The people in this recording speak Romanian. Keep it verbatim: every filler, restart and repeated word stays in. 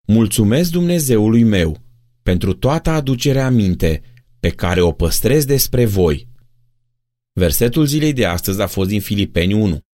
Mulțumesc Dumnezeului meu pentru toată aducerea aminte pe care o păstrez despre voi. Versetul zilei de astăzi a fost din Filipeni unu.